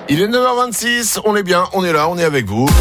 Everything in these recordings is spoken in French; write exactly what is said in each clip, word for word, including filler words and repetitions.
Il est neuf heures vingt-six, on est bien, on est là, on est avec vous.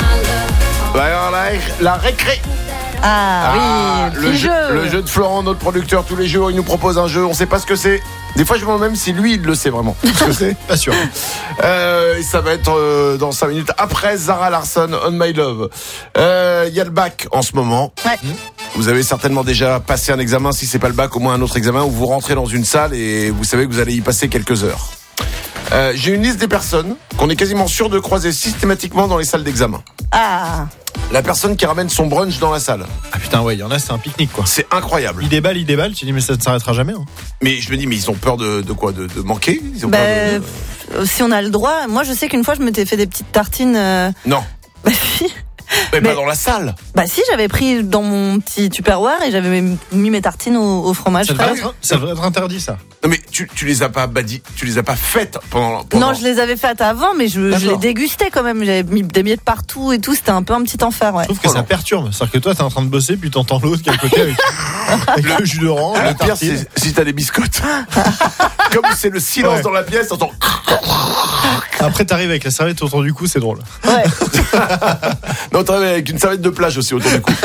Alors, la, la récré. Ah, Ah, oui, le petit jeu, jeu. le jeu de Florent, notre producteur, tous les jours, il nous propose un jeu, on sait pas ce que c'est. Des fois, je me demande même si lui, il le sait vraiment. Ce que c'est. Pas sûr. Euh, et ça va être euh, dans cinq minutes après Zara Larsson, On My Love. Euh, Il y a le bac en ce moment. Ouais. Vous avez certainement déjà passé un examen, si c'est pas le bac, au moins un autre examen, où vous rentrez dans une salle et vous savez que vous allez y passer quelques heures. Euh, j'ai une liste des personnes qu'on est quasiment sûr de croiser systématiquement dans les salles d'examen. Ah, La personne qui ramène son brunch dans la salle. Ah putain, ouais, il y en a, c'est un pique-nique quoi. C'est incroyable. Il déballe, il déballe, tu dis mais ça ne s'arrêtera jamais. Hein. Mais je me dis, mais ils ont peur de, de quoi de, de manquer ils ont bah, peur de... euh, si on a le droit. Moi, je sais qu'une fois, je m'étais fait des petites tartines. Euh... Non, Bah, si. mais, Mais- pas dans la salle. Bah, si, j'avais pris dans mon petit Tupperware et j'avais mis mes tartines au, au fromage. Ça devrait, frais. être, ça devrait être interdit ça. Non mais tu, tu les as pas badi, tu les as pas faites pendant, pendant... Non, je les avais faites avant, mais je, je les D'accord. dégustais quand même. J'avais mis des miettes partout et tout. C'était un peu un petit enfer, ouais. Je trouve que Oh ça non. perturbe. C'est-à-dire que toi, t'es en train de bosser, puis t'entends l'autre qui est à côté avec, avec le jus d'orange. Le la pire, tartine. c'est si t'as des biscottes. Comme c'est le silence Ouais. dans la pièce, t'entends... Après, t'arrives avec la serviette autour du cou, c'est drôle. Ouais. Non, t'arrives avec une serviette de plage aussi autour du cou.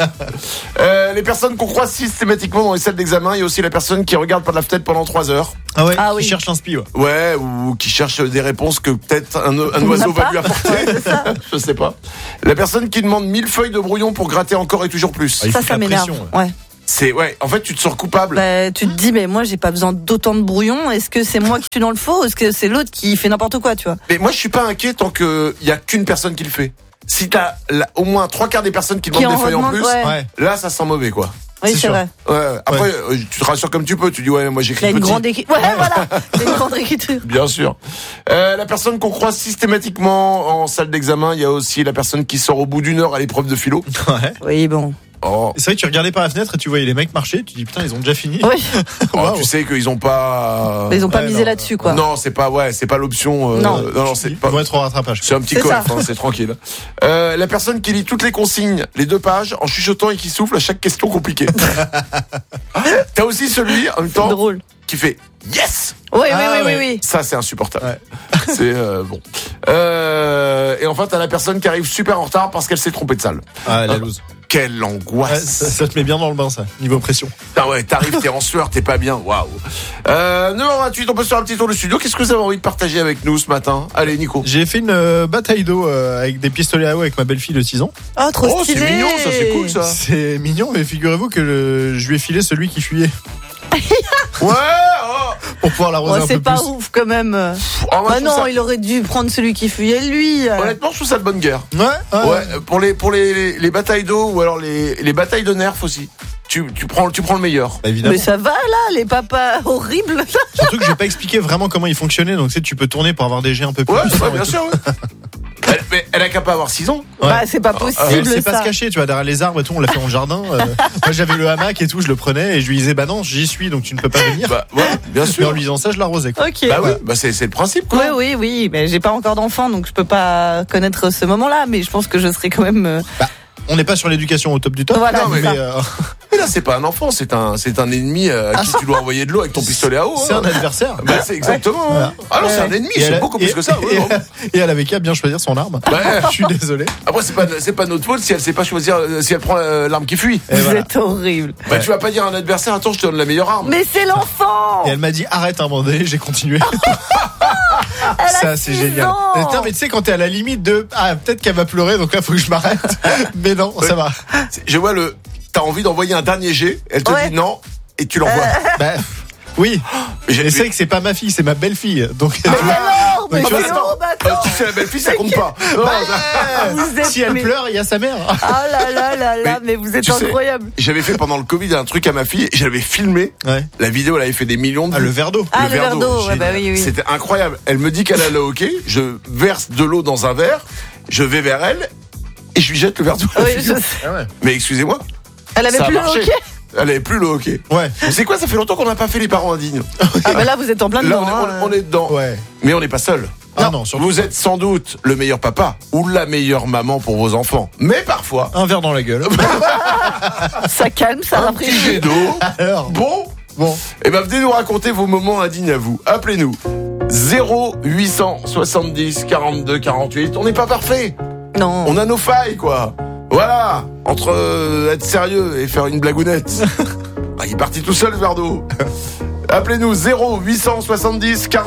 euh, les personnes qu'on croise systématiquement dans les salles d'examen, il y a aussi la personne qui regarde par la fenêtre pendant trois heures. Ah ouais, Ah qui oui. cherche l'inspi, ouais. Ouais, ou qui cherche des réponses que peut-être un, un On oiseau n'a va pas. lui apporter. Ouais, c'est ça. Je sais pas. La personne qui demande mille feuilles de brouillon pour gratter encore et toujours plus. Ah, il Ça, fout ça la m'énerve. pression, Ouais. C'est, ouais, en fait, tu te sens coupable. Bah, tu te dis, mais moi, j'ai pas besoin d'autant de brouillon. Est-ce que c'est moi qui suis dans le faux? Est-ce que c'est l'autre qui fait n'importe quoi, tu vois? Mais moi, je suis pas inquiet tant qu'il y a qu'une personne qui le fait. Si t'as la- au moins trois quarts des personnes qui Qui demandent en des feuilles en redemandent, plus, ouais. Ouais. là, ça sent mauvais, quoi. Oui, C'est c'est sûr. vrai. Ouais. Après, euh, tu te rassures comme tu peux. Tu dis, ouais, moi, Il j'écris a une petit. grande équipe. Ouais, voilà. Il a une grande écriture. Bien sûr. Euh, la personne qu'on croise systématiquement en salle d'examen, il y a aussi la personne qui sort au bout d'une heure à l'épreuve de philo. Ouais. Oui, bon. Oh. Et c'est vrai que tu regardais par la fenêtre et tu voyais les mecs marcher, tu dis putain, ils ont déjà fini. Oui. Oh, Waouh. tu sais qu'ils ont pas. Mais ils ont pas Ouais, misé non. là-dessus, quoi. Non, c'est pas, ouais, c'est pas l'option. euh, Non. non, non, c'est Ils pas. vont être au rattrapage. C'est un petit C'est coffre, ça. hein, c'est tranquille. Euh, la personne qui lit toutes les consignes, les deux pages, en chuchotant et qui souffle à chaque question compliquée. T'as aussi celui, en même temps, Drôle. qui fait yes. Oui, oui, Ah, oui, oui, ouais. oui. Ça, c'est insupportable. Ouais. C'est euh, bon. Euh, et enfin, t'as la personne qui arrive super en retard parce qu'elle s'est trompée de salle. Ah, la Ah. loose. Quelle Ouais, angoisse. ça, ça te met bien dans le bain, ça, niveau pression. Ah ouais, t'arrives, t'es en sueur, t'es pas bien. Waouh. Euh, neuf heures vingt-huit, on peut se faire un petit tour du studio. Qu'est-ce que vous avez envie de partager avec nous ce matin? Allez, Nico. J'ai fait une euh, bataille d'eau euh, avec des pistolets à eau avec ma belle-fille de six ans. Oh, trop Oh, stylé. c'est mignon, ça, c'est cool, ça. C'est mignon, mais figurez-vous que le- je lui ai filé celui qui fuyait Ouais. Oh. pour pouvoir l'arroser Ouais, un c'est peu pas plus. ouf, quand même. Oh, moi, Bah je trouve non, ça- il aurait dû prendre celui qui fuyait, lui. euh. Honnêtement, je trouve ça de bonne guerre. Ouais, ouais. Ouais, pour les pour les, les batailles d'eau ou alors les, les batailles de nerfs aussi. Tu, tu prends tu prends le meilleur. Bah, évidemment. Mais ça va, là, les papas horribles. Surtout que j'ai pas expliqué vraiment comment il fonctionnait, donc tu sais, tu peux tourner pour avoir des jets un peu plus Ouais, puissants ouais, et bien tout. sûr. Ouais. Elle, mais elle a qu'à pas avoir six ans. Ouais. Bah, c'est pas Et possible, elle sait pas ça. se cacher, tu vois, derrière les arbres et tout, on l'a fait en jardin. euh, moi j'avais le hamac et tout, je le prenais et je lui disais bah non, j'y suis donc tu ne peux pas venir. Bah ouais, bien Mais sûr. en lui disant ça, je l'arrosais quoi. Ok. Bah oui, bah c'est c'est le principe quoi. Oui, oui, oui, mais j'ai pas encore d'enfant, donc je peux pas connaître ce moment-là, mais je pense que je serai quand même. euh, On n'est pas sur l'éducation au top du top. Voilà, Non, c'est mais- ça. euh, Mais là c'est pas un enfant, c'est un c'est un ennemi euh, à qui tu dois envoyer de l'eau avec ton pistolet à eau. c'est hein. un adversaire. Bah c'est exactement. Voilà. Ah non, c'est Ouais. un ennemi, Et c'est elle- beaucoup et- plus que ça. ouais, Et, non. et elle avait qu'à bien choisir son arme. Ouais. Je suis désolé. Après c'est pas c'est pas notre faute si elle sait pas choisir euh, si elle prend euh, l'arme qui fuit. Et Vous voilà. êtes horrible. Bah Ouais. tu vas pas dire à un adversaire attends, je te donne la meilleure arme. Mais c'est l'enfant. Et elle m'a dit arrête à un moment donné, j'ai continué. Elle a Ça c'est six génial. ans. Mais putain, mais tu sais quand t'es à la limite de ah peut-être qu'elle va pleurer donc là faut que je m'arrête. Mais non, ça va. Je vois le t'as envie d'envoyer un dernier jet, elle te Ouais. dit non et tu l'envoies. Bah, oui. J'ai- Et c'est que c'est pas ma fille, c'est ma belle-fille. Donc Mais alors, mais tu vois, c'est attends. oh, bah Euh, attends. si c'est la belle-fille, ça compte pas. Non, ça- Vous êtes si elle mais- pleure, il y a sa mère. Ah là là là là, mais, Mais vous êtes tu sais- incroyable. J'avais fait pendant le Covid un truc à ma fille, et j'avais filmé. Ouais. La vidéo, elle avait fait des millions de Ah, vues. le verre d'eau. Ah, le verre d'eau, ouais, J'ai- bah oui, oui. C'était incroyable. Elle me dit qu'elle allait au hockey, je verse de l'eau dans un verre, je vais vers elle, et je lui jette le verre d'eau. à la Oui, fille. je sais. Ah ouais. Mais excusez-moi, Elle avait ça a plus le marché. hockey. Elle avait plus le hockey. Ouais. Vous savez quoi, ça fait longtemps qu'on n'a pas fait les parents indignes. Ah bah là, vous êtes en plein Là, dedans. on est, hein. on- on est dedans. Ouais. Mais on n'est pas seul. Ah non, surtout. Vous êtes sans doute le meilleur papa ou la meilleure maman pour vos enfants. Mais parfois, Un verre dans la gueule. Ça calme, ça un petit rafraîchit. jet d'eau. Alors, Bon, bon. et ben venez nous raconter vos moments indignes à vous. Appelez-nous. zéro huit cent soixante-dix quarante-deux quarante-huit. On n'est pas parfait. Non. On a nos failles, quoi. Voilà. Entre euh, être sérieux et faire une blagounette. Ah, il est parti tout seul, le verre d'eau. Appelez-nous zéro huit cent soixante-dix quarante-deux